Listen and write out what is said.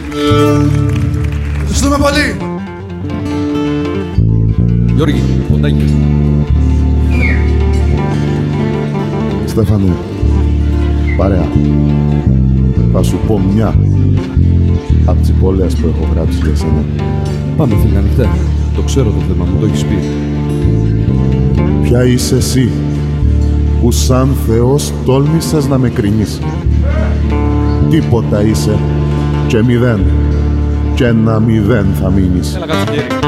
Ευχαριστούμε πολύ. Γιώργη, κοντάκι. Στέφανε, παρέα. Θα σου πω μια από τις πολλές που έχω γράψει για σένα. Πάμε φίλε, ανοιχτά. Το ξέρω το θέμα, μου το έχεις πει. Ποια είσαι εσύ που σαν Θεός τόλμησες να με κρινείς? Τίποτα είσαι και μηδέν, και ένα μηδέν θα μείνεις. Έλα κάτσε, Γέρη.